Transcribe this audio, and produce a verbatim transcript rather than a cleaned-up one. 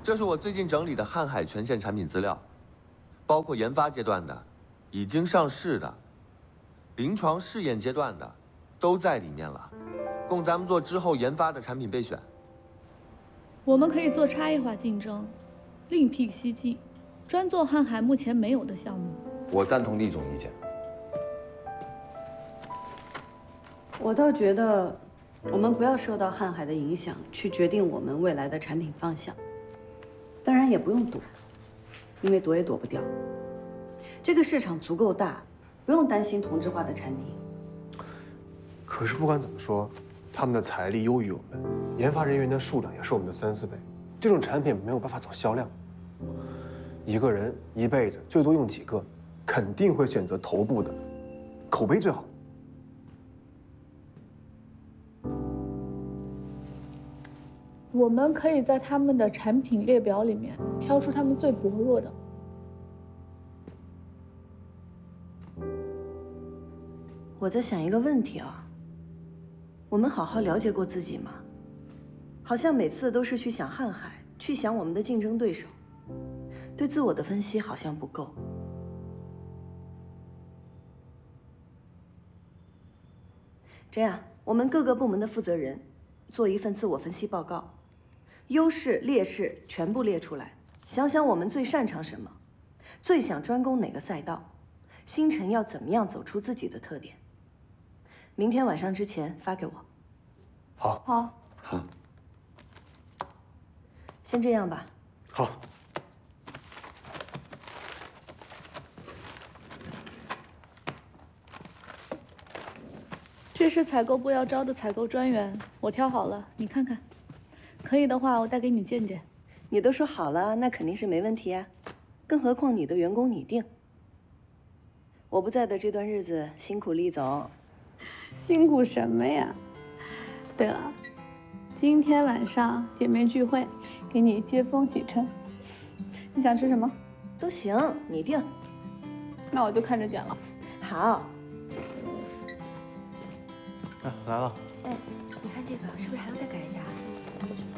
这是我最近整理的瀚海全线产品资料，包括研发阶段的、已经上市的、临床试验阶段的，都在里面了，供咱们做之后研发的产品备选。 我们可以做差异化竞争，另辟蹊径，专做瀚海目前没有的项目。 我赞同厉总意见。 我倒觉得，我们不要受到瀚海的影响，去决定我们未来的产品方向。当然也不用躲，因为躲也躲不掉。这个市场足够大，不用担心同质化的产品。 可是不管怎么说，他们的财力优于我们，研发人员的数量也是我们的三四倍。这种产品没有办法走销量，一个人一辈子最多用几个，肯定会选择头部的，口碑最好。 我们可以在他们的产品列表里面挑出他们最薄弱的。 我在想一个问题啊，我们好好了解过自己吗？好像每次都是去想瀚海，去想我们的竞争对手，对自我的分析好像不够。这样，我们各个部门的负责人做一份自我分析报告。优势、劣势全部列出来，想想我们最擅长什么，最想专攻哪个赛道，星辰要怎么样走出自己的特点。明天晚上之前发给我。 好， 好， 好， 先这样吧。 好。 这是采购部要招的采购专员，我挑好了，你看看。可以的话，我带给你见见。 你都说好了，那肯定是没问题啊。更何况你的员工你定。我不在的这段日子，辛苦厉总。 辛苦什么呀？对了，今天晚上姐妹聚会，给你接风洗尘。你想吃什么？ 都行，你定。 那我就看着点了。 好。 哎，来了。 哎，你看这个是不是还要再改一下？